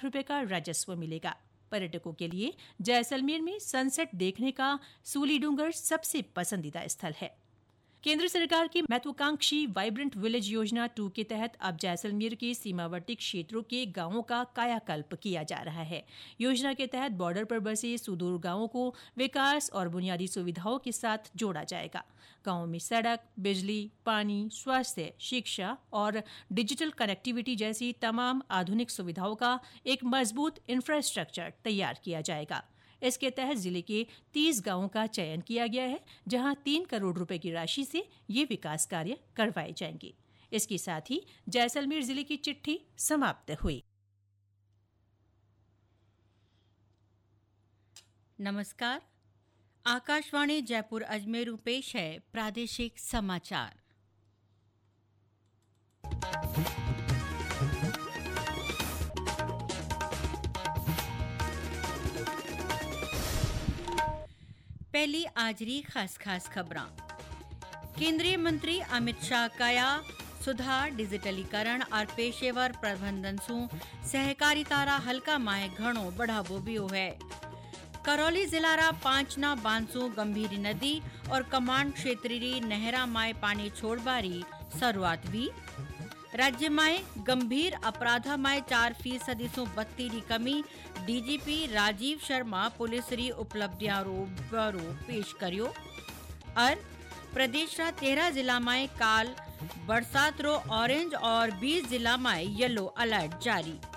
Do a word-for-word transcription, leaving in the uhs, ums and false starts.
रुपए का राजस्व मिलेगा। पर्यटकों के लिए जैसलमेर में सनसेट देखने का सूली डूंगर सबसे पसंदीदा स्थल है। केंद्र सरकार की महत्वाकांक्षी वाइब्रेंट विलेज योजना टू के तहत अब जैसलमेर के सीमावर्ती क्षेत्रों के गांवों का कायाकल्प किया जा रहा है। योजना के तहत बॉर्डर पर बसे सुदूर गांवों को विकास और बुनियादी सुविधाओं के साथ जोड़ा जाएगा। गांवों में सड़क, बिजली, पानी, स्वास्थ्य, शिक्षा और डिजिटल कनेक्टिविटी जैसी तमाम आधुनिक सुविधाओं का एक मजबूत इंफ्रास्ट्रक्चर तैयार किया जाएगा। इसके तहत जिले के तीस गांवों का चयन किया गया है, जहां तीन करोड़ रुपए की राशि से ये विकास कार्य करवाए जाएंगे। इसके साथ ही जैसलमेर जिले की चिट्ठी समाप्त हुई। नमस्कार, आकाशवाणी जयपुर अजमेर पेश है प्रादेशिक समाचार। पहली आजरी खास खास खबरां। केंद्रीय मंत्री अमित शाह कया सुधार, डिजिटलीकरण और पेशेवर प्रबंधन सु सहकारितारा हल्का माए घणो बढ़ावो बियो है। करौली जिलारा पांचना बांसु गंभीरी नदी और कमांड क्षेत्रीरी नहरा माए पानी छोड़बारी शुरुआत हुई। राज्य में गंभीर अपराधा में चार फीसदी सु बत्तीरी कमी। डीजीपी राजीव शर्मा पुलिस री उपलब्धियां रो पेश करियो। और प्रदेश रा तेरह जिला में काल बरसात रो ऑरेंज और बीस जिला में येलो अलर्ट जारी।